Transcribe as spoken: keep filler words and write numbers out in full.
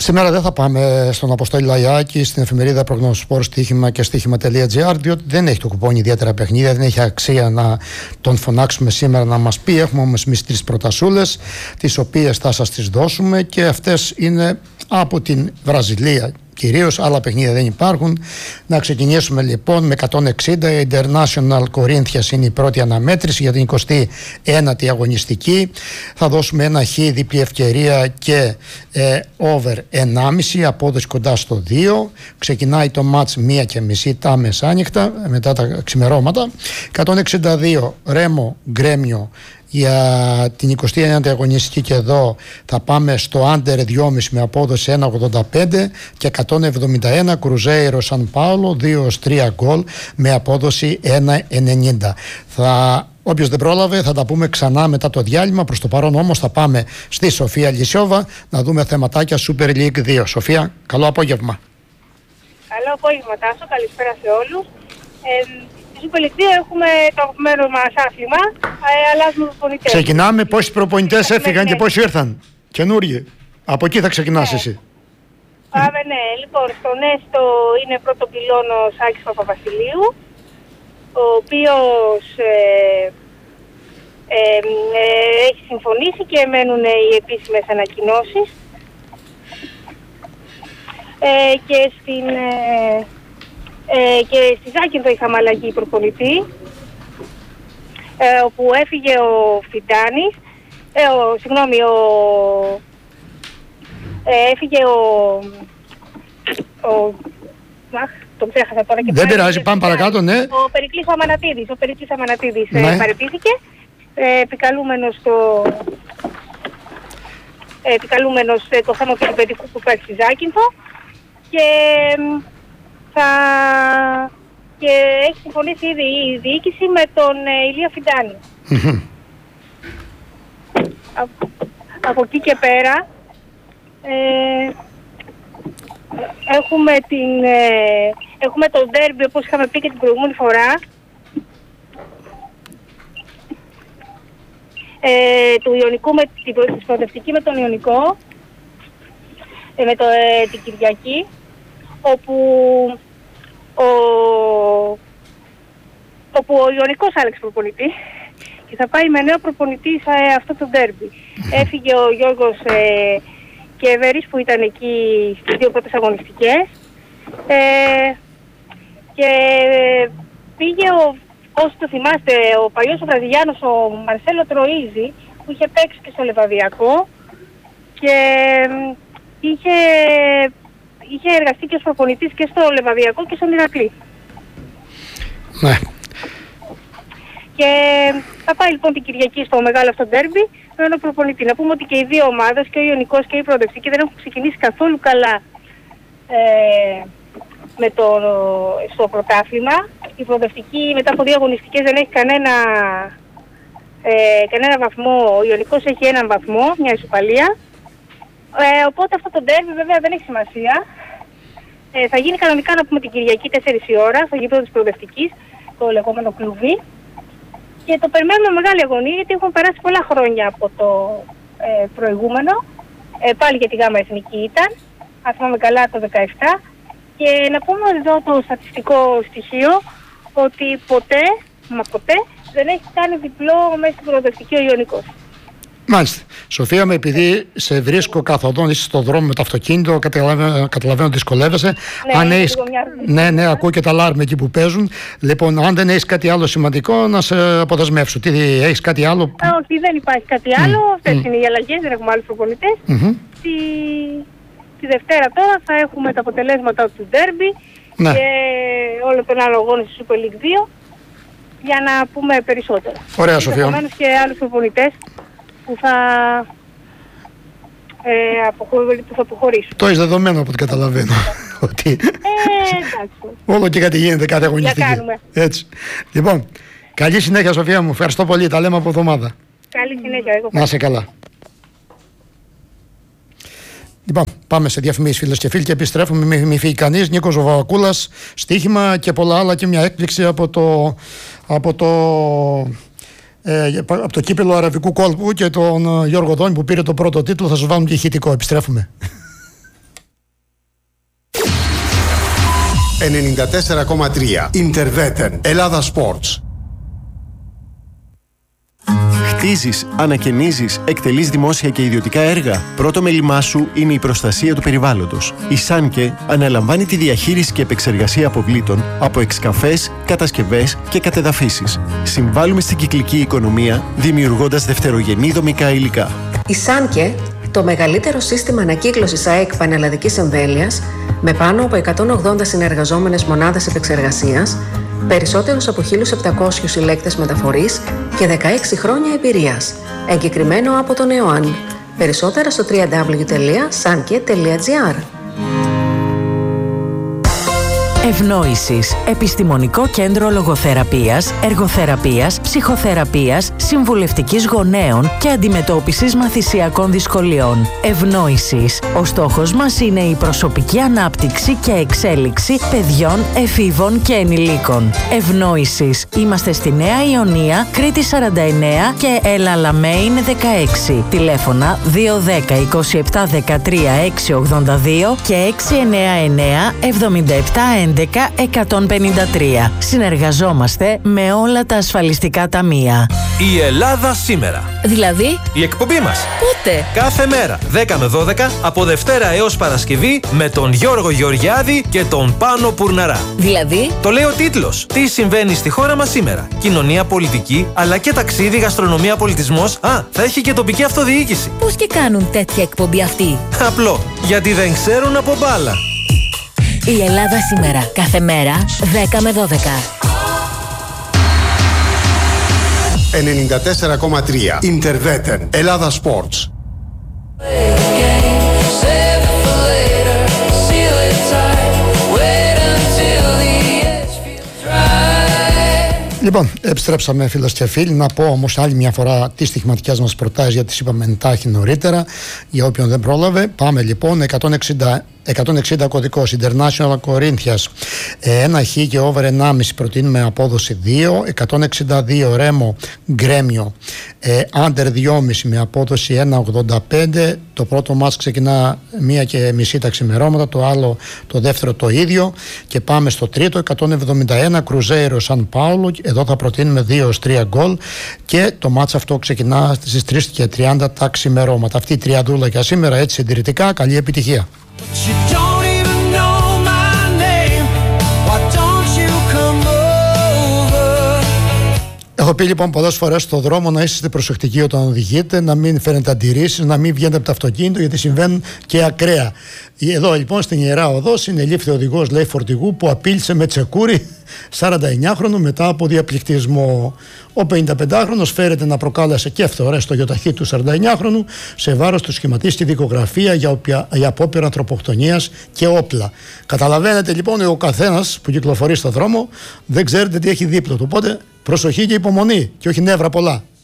Σήμερα δεν θα πάμε στον Αποστόλη Λαϊάκη, στην εφημερίδα Προγνωσπόρ Στοίχημα και στοίχημα.gr, διότι δεν έχει το κουπόνι ιδιαίτερα παιχνίδια, δεν έχει αξία να τον φωνάξουμε σήμερα να μας πει. Έχουμε όμως εμείς τρεις προτασούλες, τις οποίες θα σας τις δώσουμε, και αυτές είναι από την Βραζιλία. Κυρίως άλλα παιχνίδια δεν υπάρχουν. Να ξεκινήσουμε λοιπόν με εκατόν εξήντα. Η International Corinthians είναι η πρώτη αναμέτρηση για την εικοστή ένατη αγωνιστική. Θα δώσουμε ένα χ, διπλή ευκαιρία και ε, over ενάμιση, απόδοση κοντά στο δύο. Ξεκινάει το μάτς μία και μισή τα μεσάνυχτα, μετά τα ξημερώματα. εκατόν εξήντα δύο Ρέμο Γκρέμιο για την εικοστή ένατη αγωνιστική, και εδώ θα πάμε στο under δυόμισι με απόδοση ένα ογδόντα πέντε, και εκατόν εβδομήντα ένα Κρουζέιρο Σαν Πάολο δύο τρία γκολ με απόδοση ένα ενενήντα. Θα... Όποιος δεν πρόλαβε θα τα πούμε ξανά μετά το διάλειμμα. Προς το παρόν όμως θα πάμε στη Σοφία Λυσιόβα να δούμε θεματάκια Super League δύο. Σοφία, καλό απόγευμα. Καλό απόγευμα Τάσο, καλησπέρα σε όλους. Ε, Στη Super League δύο έχουμε το αγαπημένο μας άθλημα, ε, αλλάζουμε προπονητές. Ξεκινάμε, πόσοι προπονητές έφυγαν ναι. και πόσοι ήρθαν καινούργιοι. Από εκεί θα ξεκινάς ναι. εσύ. Πάμε, ναι. Λοιπόν, στον έστω είναι πρώτο πυλώνος Άκης Παπαβασιλείου, ο οποίος ε, ε, ε, έχει συμφωνήσει και μένουν οι επίσημες ανακοινώσεις. Ε, και στην... Ε, Ε, και στη Ζάκυνθο είχαμε αλλαγή προπονητή, ε, όπου έφυγε ο Φιντάνης, ε, ο, συγγνώμη, ο, ε, έφυγε ο, ο, αχ, τον ξέχασα τώρα και δεν πειράζει, πάμε παρακάτω, ναι. Ο Περικλής Αμανατίδης, ο Περικλής Αμανατίδης ναι. ε, παραιτήθηκε, ε, επικαλούμενος το, ε, επικαλούμενος ε, το θέμα του παιδικού που υπάρχει στη Ζάκυνθο, και... Θα... και έχει συμφωνήσει ήδη η διοίκηση με τον ε, Ηλία Φιντάνη. Mm-hmm. Α, από εκεί και πέρα ε, έχουμε, την, ε, έχουμε το ντέρμπι, όπως είχαμε πει και την προηγούμενη φορά, ε, του Ιωνικού με την προοδευτική με τον Ιωνικό, ε, με το, ε, την Κυριακή, όπου ο, όπου ο Ιωνικός άλλαξε προπονητή και θα πάει με νέο προπονητή σε αυτό το ντέρμπι. Έφυγε ο Γιώργος ε, Κέβερης που ήταν εκεί στις δύο πρώτες αγωνιστικές, ε, και πήγε, ο, όσοι το θυμάστε, ο παλιός ο Βραζιλιάνος, ο Μαρσέλο Τροΐζη, που είχε παίξει και στο Λεβαδιακό και ε, είχε... είχε εργαστεί και ως προπονητής και στο Λεβαδιακό και στον Ηρακλή. Ναι. Και θα πάει λοιπόν την Κυριακή στο μεγάλο αυτό ντέρμπι με έναν προπονητή. Να πούμε ότι και οι δύο ομάδες, και ο Ιωνικός και η Προοδευτική, δεν έχουν ξεκινήσει καθόλου καλά ε, με το, στο πρωτάθλημα. Η Προοδευτική μετά από δύο αγωνιστικές δεν έχει κανένα, ε, κανένα βαθμό. Ο Ιωνικός έχει έναν βαθμό, μια ισοπαλία. Ε, οπότε αυτό το ντέρμπι βέβαια δεν έχει σημασία. Ε, θα γίνει κανονικά, να πούμε, την Κυριακή τέσσερις η ώρα, στο γήπεδο της Προοδευτικής, το λεγόμενο κλουβί. Και το περιμένουμε μεγάλη αγωνία, γιατί έχουν περάσει πολλά χρόνια από το ε, προηγούμενο. Ε, πάλι για τη ΓΑΜΑ Εθνική ήταν, αν θυμάμαι καλά, το δεκαεπτά. Και να πούμε εδώ το στατιστικό στοιχείο, ότι ποτέ, μα ποτέ, δεν έχει κάνει διπλό μέσα στην Προοδευτική ο Ιωνικός. Μάλιστα. Σοφία, με επειδή σε βρίσκω καθοδόν, είσαι στον δρόμο με το αυτοκίνητο, καταλαβαίνω, καταλαβαίνω δυσκολεύεσαι. Ναι, αν έχεις... μια... ναι, ναι, ακούω και τα αλάρμ εκεί που παίζουν. Λοιπόν, αν δεν έχεις κάτι άλλο σημαντικό, να σε αποδεσμεύσω. Τι, έχεις κάτι άλλο? Α, όχι, δεν υπάρχει κάτι άλλο. Mm. Αυτές mm. είναι οι αλλαγές, δεν έχουμε άλλους προπονητές. Mm-hmm. Τη... τη Δευτέρα τώρα θα έχουμε τα αποτελέσματα του ντέρμπι, ναι, και όλο τον άλλο αγώνα στη Super League δύο, για να πούμε περισσότερα. Ωραία, Σοφία. Επομένως και άλλους προπονητές που θα, ε, αποχω... που θα αποχωρήσουν. Το έχεις δεδομένο από ό,τι καταλαβαίνω. Ότι... ε, εντάξει. Όλο και κάτι γίνεται κάθε αγωνιστική. Έτσι. Λοιπόν, καλή συνέχεια, Σοφία μου. Ευχαριστώ πολύ. Τα λέμε από εβδομάδα. Καλή συνέχεια. Εγώ. Να είσαι καλά. Λοιπόν, πάμε σε διαφημίσεις, φίλες και φίλοι, και επιστρέφουμε. Μη, μη φύγει κανείς. Νίκος Βαβακούλας, στοίχημα και πολλά άλλα, και μια έκπληξη από το, από το, ε, από το κύπελλο Αραβικού Κόλπου και τον Γιώργο Δόνη που πήρε το πρώτο τίτλο. Θα σας βάλουμε και ηχητικό. Επιστρέφουμε. ενενήντα τέσσερα κόμμα τρία Interveten Ελλάδα Sports. Χτίζεις, ανακαινίζεις, εκτελείς δημόσια και ιδιωτικά έργα. Πρώτο μέλημά σου είναι η προστασία του περιβάλλοντος. Η Σάνκε αναλαμβάνει τη διαχείριση και επεξεργασία αποβλήτων από εξκαφές, κατασκευές και κατεδαφίσεις. Συμβάλλουμε στην κυκλική οικονομία, δημιουργώντας δευτερογενή δομικά υλικά. Η Σάνκε, το μεγαλύτερο σύστημα ανακύκλωσης ΑΕΚ πανελλαδικής εμβέλειας, με πάνω από εκατόν ογδόντα συνεργαζόμενες μονάδες επεξεργασίας, περισσότερους από χίλιους επτακόσιους συλλέκτες μεταφορής και δεκαέξι χρόνια εμπειρίας. Εγκεκριμένο από τον ΕΟΑΝ. Περισσότερα στο double-u double-u double-u τελεία sanke τελεία gr. Ευνόησης. Επιστημονικό κέντρο λογοθεραπείας, εργοθεραπείας, ψυχοθεραπείας, συμβουλευτικής γονέων και αντιμετώπισης μαθησιακών δυσκολιών. Ευνόησης. Ο στόχος μας είναι η προσωπική ανάπτυξη και εξέλιξη παιδιών, εφήβων και ενηλίκων. Ευνόησης. Είμαστε στη Νέα Ιωνία, Κρήτη σαράντα εννέα και Ελαλαμέιν δεκαέξι. Τηλέφωνα δύο ένα μηδέν είκοσι επτά δεκατρία έξι ογδόντα δύο και έξι εννέα εννέα εβδομήντα επτά έντεκα εκατόν πενήντα τρία. Συνεργαζόμαστε με όλα τα ασφαλιστικά ταμεία. Η Ελλάδα σήμερα. Δηλαδή, η εκπομπή μας. πότε? Κάθε μέρα, δέκα με δώδεκα, από Δευτέρα έως Παρασκευή, με τον Γιώργο Γεωργιάδη και τον Πάνο Πουρναρά. Δηλαδή, το λέει ο τίτλος. Τι συμβαίνει στη χώρα μας σήμερα. Κοινωνία, πολιτική, αλλά και ταξίδι, γαστρονομία, πολιτισμός. Α, θα έχει και τοπική αυτοδιοίκηση. πώς και κάνουν τέτοια εκπομπή αυτοί? Απλό. Γιατί δεν ξέρουν από μπάλα. Η Ελλάδα σήμερα. Κάθε μέρα, δέκα με δώδεκα. ενενήντα τέσσερα κόμμα τρία Interveten Ελλάδα Sports. Λοιπόν, επιστρέψαμε φίλες και φίλοι. Να πω όμως άλλη μια φορά τις στοιχηματικές μας προτάσεις, γιατί τις είπαμε εντάχει νωρίτερα. Για όποιον δεν πρόλαβε, πάμε λοιπόν. εκατόν εξήντα, εκατόν εξήντα κωδικός International Corinthians, ένα χ και over ενάμιση προτείνουμε απόδοση δύο. εκατόν εξήντα δύο Ρέμο Γκρέμιο, under δυόμιση με απόδοση ένα ογδόντα πέντε. Το πρώτο μας ξεκινά μία και μισή τα ξημερώματα, το άλλο το δεύτερο το ίδιο. Και πάμε στο τρίτο, εκατόν εβδομήντα ένα Κρουζέιρο Σαν Πάολο. Εδώ θα προτείνουμε δύο έως τρία γκολ και το μάτς αυτό ξεκινά στις τρεις και τριάντα τα ξημερώματα. Αυτή η τριαντούλα για σήμερα, έτσι συντηρητικά. Καλή επιτυχία. Έχω πει λοιπόν πολλές φορές στον δρόμο να είστε προσεκτικοί όταν οδηγείτε, να μην φέρετε αντιρρήσεις, να μην βγαίνετε από το αυτοκίνητο, γιατί συμβαίνουν και ακραία. Εδώ λοιπόν στην Ιερά Οδό συνελήφθη ο οδηγός, λέει, φορτηγού που απείλησε με τσεκούρι σαρανταεννιάχρονο μετά από διαπληκτισμό. Ο πενηνταπεντάχρονος φέρεται να προκάλεσε και φθορές στο γιοταχή του σαρανταεννιάχρονου, σε βάρος του σχηματίστη δικογραφία για, οποια, για απόπειρα ανθρωποκτονίας και όπλα. Καταλαβαίνετε λοιπόν, ο καθένας που κυκλοφορεί στον δρόμο δεν ξέρετε τι έχει δίπλα του. Οπότε προσοχή και υπομονή και όχι νεύρα πολλά.